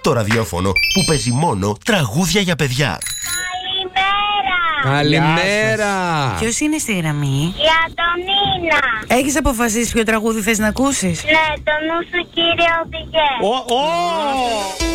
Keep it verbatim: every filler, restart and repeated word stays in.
Το ραδιόφωνο που παίζει μόνο τραγούδια για παιδιά. Καλημέρα! Ποιος είναι στη γραμμή? Για τον Νίνα. Έχεις αποφασίσει ποιο τραγούδι θες να ακούσεις? Ναι, το νου σου κύριε οδηγέ. Ω, ω!